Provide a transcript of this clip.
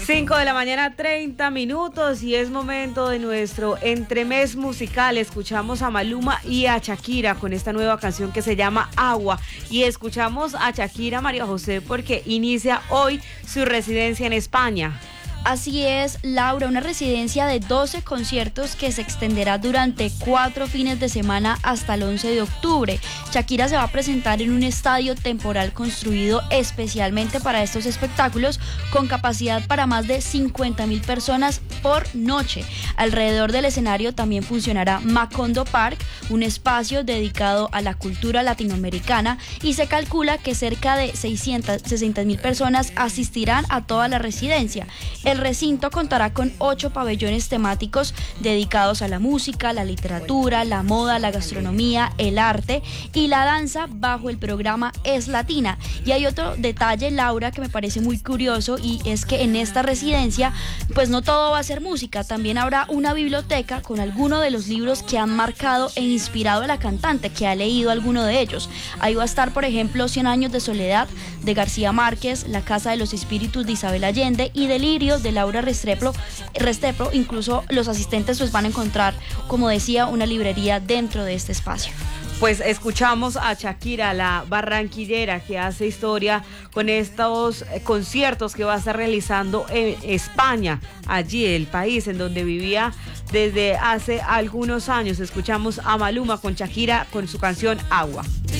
5 de la mañana, 30 minutos, y es momento de nuestro entremés musical. Escuchamos a Maluma y a Shakira con esta nueva canción que se llama Agua. Y escuchamos a Shakira, María José, porque inicia hoy su residencia en España. Así es, Laura, una residencia de 12 conciertos que se extenderá durante 4 fines de semana hasta el 11 de octubre. Shakira se va a presentar en un estadio temporal construido especialmente para estos espectáculos, con capacidad para más de 50.000 personas por noche. Alrededor del escenario también funcionará Macondo Park, un espacio dedicado a la cultura latinoamericana, y se calcula que cerca de 660.000 personas asistirán a toda la residencia. El recinto contará con 8 pabellones temáticos dedicados a la música, la literatura, la moda, la gastronomía, el arte y la danza bajo el programa Es Latina. Y hay otro detalle, Laura, que me parece muy curioso, y es que en esta residencia pues no todo va a ser música, también habrá una biblioteca con algunos de los libros que han marcado e inspirado a la cantante, que ha leído alguno de ellos. Ahí va a estar, por ejemplo, 100 años de soledad de García Márquez, La casa de los espíritus de Isabel Allende y Delirio de Laura Restrepo. Incluso los asistentes pues van a encontrar, como decía, una librería dentro de este espacio. Pues escuchamos a Shakira, la barranquillera, que hace historia con estos conciertos que va a estar realizando en España, allí el país en donde vivía desde hace algunos años. Escuchamos a Maluma con Shakira con su canción Agua.